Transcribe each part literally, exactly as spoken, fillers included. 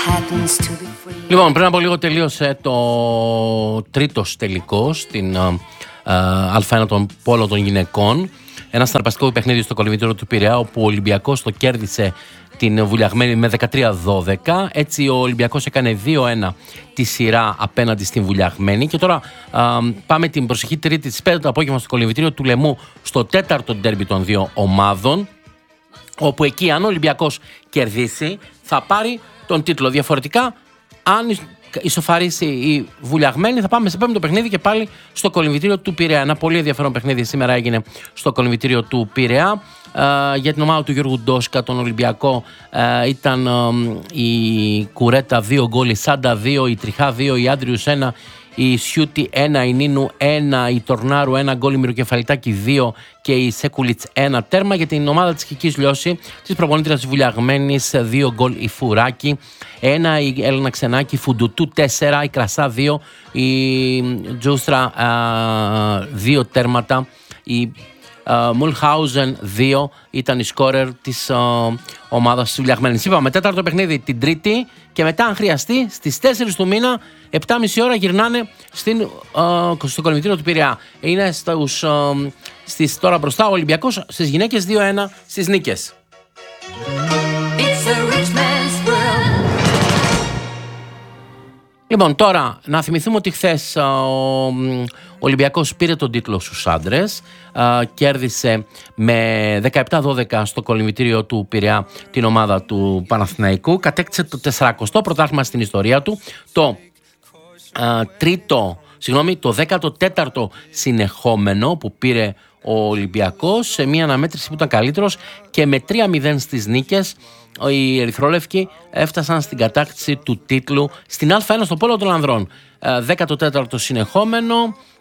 Λοιπόν, πριν από λίγο τελείωσε το τρίτος τελικός στην Α ένα των Πόλο των γυναικών. Ένα συναρπαστικό παιχνίδι στο κολυμβητήριο του Πειραιά, όπου ο Ολυμπιακός το κέρδισε την Βουλιαγμένη με δεκατρία δώδεκα. Έτσι ο Ολυμπιακός έκανε δύο ένα τη σειρά απέναντι στην Βουλιαγμένη. Και τώρα α, πάμε την προσεχή Τρίτη στις πέντε το απόγευμα στο κολυμβητήριο του Λεμού, στο τέταρτο ντέρμπι των δύο ομάδων, όπου εκεί αν ο Ολυμπιακός κερδίσει θα πάρει τον τίτλο. Διαφορετικά, αν ισοφαρίσει η Βουλιαγμένη, θα πάμε σε πέμπτο παιχνίδι και πάλι στο κολυμβητήριο του Πειραιά. Ένα πολύ ενδιαφέρον παιχνίδι σήμερα έγινε στο κολυμβητήριο του Πειραιά. Uh, για την ομάδα του Γιώργου Ντόσκα, τον Ολυμπιακό, uh, ήταν uh, η Κουρέτα δύο γκολ, η Σάντα δύο, η Τριχά δύο, η Άντριους ένα, η Σιούτη ένα, η Νίνου ένα, η Τορνάρου ένα γκολ, η Μυροκεφαλιτάκη δύο και η Σέκουλιτς ένα τέρμα. Για την ομάδα της Κικής Λιώση, της προπονήτριας της Βουλιαγμένης, δύο γκολ η Φουράκη ένα, η Έλενα Ξενάκη, Φουντουτού τέσσερα, η Κρασά δύο, η Τζούστρα uh, δύο τέρματα, η Μουλχάουζεν δύο ήταν η σκόρερ της uh, ομάδας της Βουλιαγμένης. Είπαμε τέταρτο παιχνίδι την Τρίτη και μετά, αν χρειαστεί, στις τέσσερις του μήνα, επτά και μισή ώρα γυρνάνε στην, uh, στο κολυμβητήριο του Πειραιά. Είναι στους, uh, στις, τώρα μπροστά ο Ολυμπιακός στις γυναίκες δύο ένα στις νίκες. Λοιπόν, τώρα να θυμηθούμε ότι χθες ο Ολυμπιακός πήρε τον τίτλο στους άντρες, κέρδισε με δεκαεπτά δώδεκα στο κολυμβητήριο του Πειραιά την ομάδα του Παναθηναϊκού, κατέκτησε το τεσσαρακοστό πρωτάθλημα στην ιστορία του, το α, τρίτο, συγγνώμη, το δέκατο τέταρτο συνεχόμενο που πήρε ο Ολυμπιακός, σε μια αναμέτρηση που ήταν καλύτερος, και με τρία μηδέν στις νίκες οι ερυθρόλευκοι έφτασαν στην κατάκτηση του τίτλου στην Α ένα στο Πόλο των Ανδρών. δέκατο τέταρτο συνεχόμενο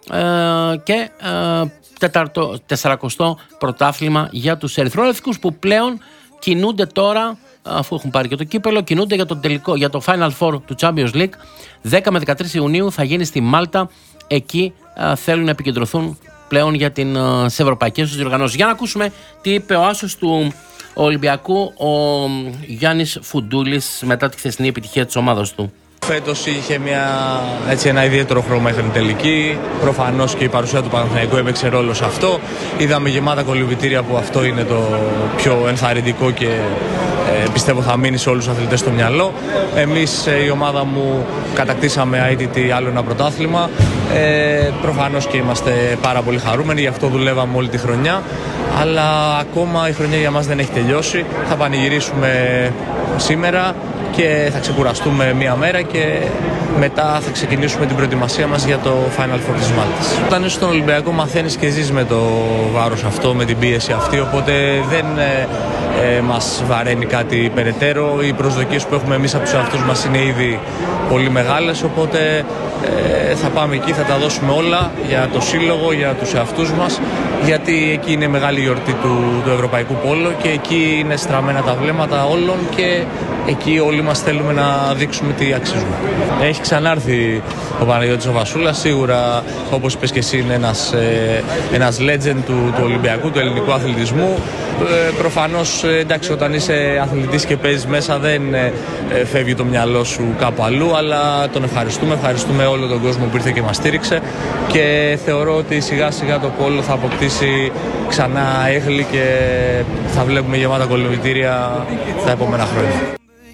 και τέταρτο, τεσσαρακοστό πρωτάθλημα για τους ερυθρόλευκους, που πλέον κινούνται τώρα, αφού έχουν πάρει και το κύπελο, κινούνται για το τελικό, για το Final Four του Champions League. δέκα με δεκατρείς Ιουνίου θα γίνει στη Μάλτα. Εκεί θέλουν να επικεντρωθούν πλέον για τις ευρωπαϊκές τους διοργανώσεις. Για να ακούσουμε τι είπε ο άσος του Ολυμπιακού, ο Γιάννης Φουντούλης, μετά τη χθεσινή επιτυχία της ομάδας του. Φέτος είχε μια, έτσι, ένα ιδιαίτερο χρώμα μέχρι την τελική. Προφανώς και η παρουσία του Παναθηναϊκού έπαιξε ρόλο σε αυτό. Είδαμε γεμάτα κολυμβητήρια, που αυτό είναι το πιο ενθαρρυντικό και ε, πιστεύω θα μείνει σε όλους τους αθλητές στο μυαλό. Εμείς, ε, η ομάδα μου, κατακτήσαμε αίτητη άλλο ένα πρωτάθλημα. Ε, προφανώς και είμαστε πάρα πολύ χαρούμενοι, γι' αυτό δουλεύαμε όλη τη χρονιά. Αλλά ακόμα η χρονιά για μας δεν έχει τελειώσει. Θα πανηγυρίσουμε σήμερα και θα ξεκουραστούμε μία μέρα και μετά θα ξεκινήσουμε την προετοιμασία μας για το Final Four της Μάλτας. Όταν είσαι στον Ολυμπιακό μαθαίνεις και ζεις με το βάρος αυτό, με την πίεση αυτή, οπότε δεν ε, ε, μας βαραίνει κάτι περαιτέρω. Οι προσδοκίες που έχουμε εμείς από τους εαυτούς μας είναι ήδη πολύ μεγάλες, οπότε ε, θα πάμε εκεί, θα τα δώσουμε όλα για το σύλλογο, για τους εαυτούς μας, γιατί εκεί είναι μεγάλη γιορτή του, του Ευρωπαϊκού Πόλο και εκεί είναι στραμμένα τα βλέμματα όλων και εκεί όλοι μας θέλουμε να δείξουμε τι αξίζουμε. Έχει ξανάρθει ο Παναγιώτης ο Βασούλας, σίγουρα, όπως είπες και εσύ, είναι ένας, ε, ένας legend του, του Ολυμπιακού, του ελληνικού αθλητισμού. Ε, προφανώς, εντάξει, όταν είσαι αθλητής και παίζεις μέσα δεν ε, φεύγει το μυαλό σου κάπου αλλού, αλλά τον ευχαριστούμε, ευχαριστούμε όλο τον κόσμο που ήρθε και μας στήριξε και θεωρώ ότι σιγά σιγά το πόλο θα αποκτήσει ξανά έγκλη και θα βλέπουμε γεμάτα κολυμβητήρια τα επόμενα χρόνια.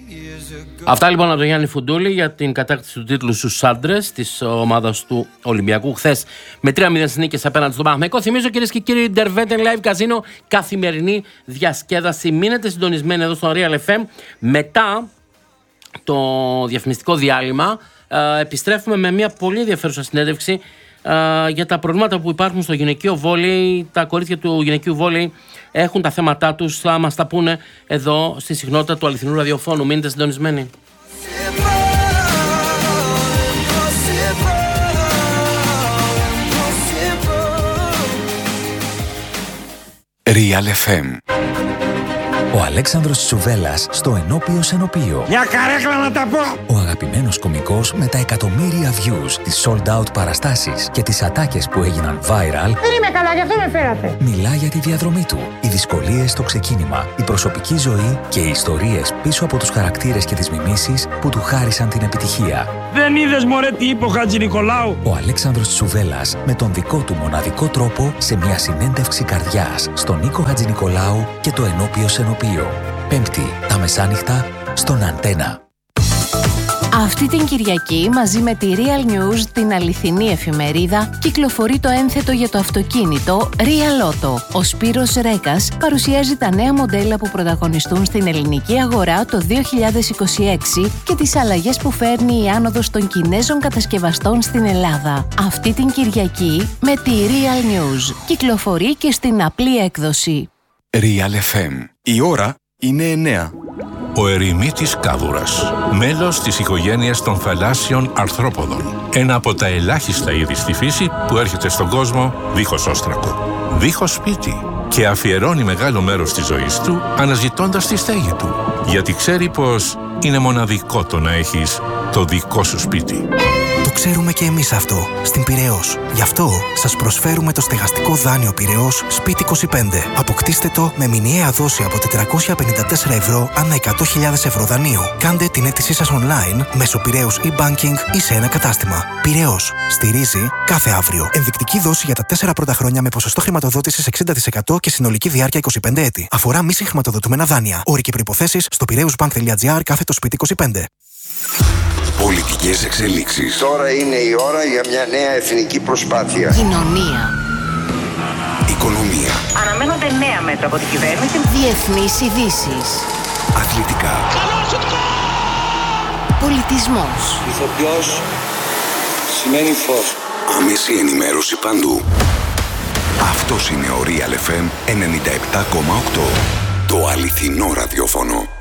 Αυτά λοιπόν από τον Γιάννη Φουντούλη για την κατάκτηση του τίτλου στους άντρες της ομάδας του Ολυμπιακού χθες με τρία μηδέν νίκες απέναντι στον Παναθηναϊκό. Θυμίζω, κυρίες και κύριοι, Derveten Live Casino, καθημερινή διασκέδαση. Μείνετε συντονισμένοι εδώ στο Real εφ εμ. Μετά το διαφημιστικό διάλειμμα ε, επιστρέφουμε με μια πολύ ενδιαφέρουσα συνέντευξη ε, για τα προβλήματα που υπάρχουν στο γυναικείο βόλεϊ. Τα κορίτσια του γυναικείου βόλεϊ έχουν τα θέματά τους, θα μας τα πούνε εδώ στη συχνότητα του αληθινού ραδιοφώνου. Μείνετε συντονισμένοι. Real εφ εμ. Ο Αλέξανδρος Τσουβέλλας στο ενώπιο σενοπείο. Για καρέκλα να τα πω! Ο αγαπημένος αγαπημένος κωμικός με τα εκατομμύρια views, τις sold out παραστάσεις και τις ατάκες που έγιναν viral. Δεν είμαι καλά, γι' αυτό με φέρατε. Μιλά για τη διαδρομή του, οι δυσκολίες στο ξεκίνημα, η προσωπική ζωή και οι ιστορίες πίσω από τους χαρακτήρες και τις μιμήσεις που του χάρισαν την επιτυχία. Δεν είδες μωρέ τι είπε ο Χατζηνικολάου? Ο Αλέξανδρος Τσουβέλλας με τον δικό του μοναδικό τρόπο σε μια συνέντευξη καρδιάς στον Νίκο Χατζηνικολάου και το Ενώπιο Σενοπείο. Πέμπτη, τα μεσάνυχτα, στον Αντένα. Αυτή την Κυριακή, μαζί με τη Real News, την αληθινή εφημερίδα, κυκλοφορεί το ένθετο για το αυτοκίνητο Real Auto. Ο Σπύρος Ρέκας παρουσιάζει τα νέα μοντέλα που πρωταγωνιστούν στην ελληνική αγορά το δύο χιλιάδες είκοσι έξι και τις αλλαγές που φέρνει η άνοδος των Κινέζων κατασκευαστών στην Ελλάδα. Αυτή την Κυριακή με τη Real News. Κυκλοφορεί και στην απλή έκδοση. Real εφ εμ. Η ώρα είναι εννέα. Ο ερημίτης κάβουρας, μέλος της οικογένειας των θαλάσσιων αρθρόποδων. Ένα από τα ελάχιστα είδη στη φύση που έρχεται στον κόσμο δίχως όστρακο, δίχως σπίτι και αφιερώνει μεγάλο μέρος της ζωής του αναζητώντας τη στέγη του. Γιατί ξέρει πως είναι μοναδικό το να έχεις το δικό σου σπίτι. Το ξέρουμε και εμείς αυτό, στην Πειραιώς. Γι' αυτό σας προσφέρουμε το στεγαστικό δάνειο Πειραιώς Σπίτι είκοσι πέντε. Αποκτήστε το με μηνιαία δόση από τετρακόσια πενήντα τέσσερα ευρώ ανά εκατό χιλιάδες ευρώ δανείου. Κάντε την αίτησή σας online μέσω Πειραιώς e-banking ή σε ένα κατάστημα. Πειραιώς. Στηρίζει κάθε αύριο. Ενδεικτική δόση για τα τέσσερα πρώτα χρόνια με ποσοστό χρηματοδότησης εξήντα τοις εκατό και συνολική διάρκεια είκοσι πέντε έτη. Αφορά μη συγχρηματοδοτούμενα δάνεια. Όροι και προϋποθέσεις στο πειραιούσbank.gr κάθετο σπίτι είκοσι πέντε. Πολιτικές εξελίξεις. Τώρα είναι η ώρα για μια νέα εθνική προσπάθεια. Κοινωνία. Οικονομία. Αναμένονται νέα μέτρα από την κυβέρνηση. Διεθνείς ειδήσεις. Αθλητικά. Πολιτισμός. Ηθοποιός σημαίνει φως. Άμεση ενημέρωση παντού. Αυτός είναι ο Real εφ εμ ενενήντα επτά κόμμα οκτώ. Το αληθινό ραδιόφωνο.